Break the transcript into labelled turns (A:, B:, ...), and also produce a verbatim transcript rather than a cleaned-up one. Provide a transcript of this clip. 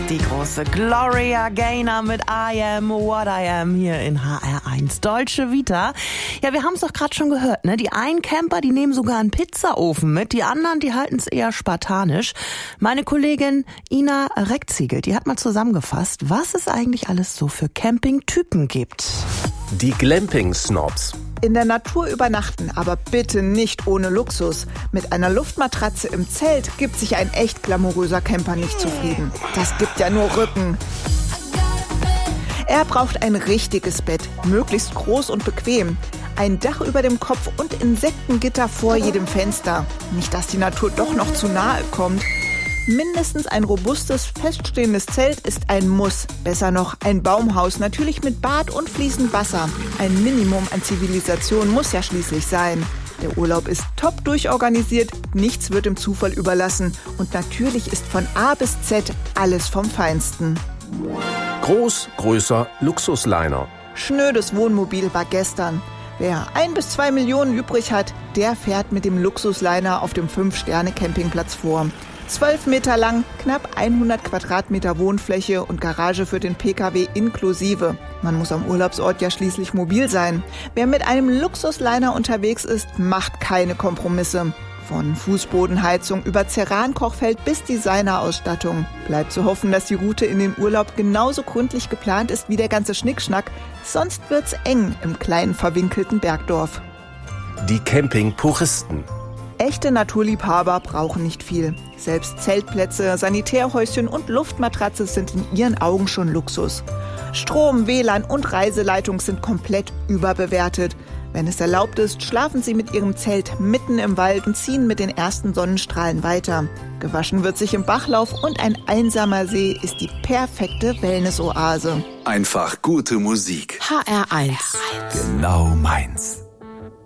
A: Die große Gloria Gaynor mit I Am What I Am hier in H R eins. Deutsche Vita. Ja, wir haben es doch gerade schon gehört, ne? Die einen Camper, die nehmen sogar einen Pizzaofen mit, die anderen, die halten es eher spartanisch. Meine Kollegin Ina Reckziegel, die hat mal zusammengefasst, was es eigentlich alles so für Campingtypen gibt.
B: Die Glamping-Snobs.
C: In der Natur übernachten, aber bitte nicht ohne Luxus. Mit einer Luftmatratze im Zelt gibt sich ein echt glamouröser Camper nicht zufrieden. Das gibt ja nur Rücken. Er braucht ein richtiges Bett, möglichst groß und bequem. Ein Dach über dem Kopf und Insektengitter vor jedem Fenster. Nicht, dass die Natur doch noch zu nahe kommt. Mindestens ein robustes, feststehendes Zelt ist ein Muss. Besser noch ein Baumhaus, natürlich mit Bad und fließend Wasser. Ein Minimum an Zivilisation muss ja schließlich sein. Der Urlaub ist top durchorganisiert, nichts wird dem Zufall überlassen. Und natürlich ist von A bis Z alles vom Feinsten.
B: Groß, größer, Luxusliner.
C: Schnödes Wohnmobil war gestern. Wer ein bis zwei Millionen übrig hat, der fährt mit dem Luxusliner auf dem fünf-Sterne-Campingplatz vor. Zwölf Meter lang, knapp hundert Quadratmeter Wohnfläche und Garage für den Pkw inklusive. Man muss am Urlaubsort ja schließlich mobil sein. Wer mit einem Luxusliner unterwegs ist, macht keine Kompromisse. Von Fußbodenheizung über Ceran-Kochfeld bis Designerausstattung. Bleibt zu hoffen, dass die Route in den Urlaub genauso gründlich geplant ist wie der ganze Schnickschnack. Sonst wird's eng im kleinen verwinkelten Bergdorf.
B: Die Camping-Puristen.
C: Echte Naturliebhaber brauchen nicht viel. Selbst Zeltplätze, Sanitärhäuschen und Luftmatratze sind in ihren Augen schon Luxus. Strom, W L A N und Reiseleitung sind komplett überbewertet. Wenn es erlaubt ist, schlafen sie mit ihrem Zelt mitten im Wald und ziehen mit den ersten Sonnenstrahlen weiter. Gewaschen wird sich im Bachlauf und ein einsamer See ist die perfekte Wellnessoase.
D: Einfach gute Musik.
A: H R eins.
D: Genau meins.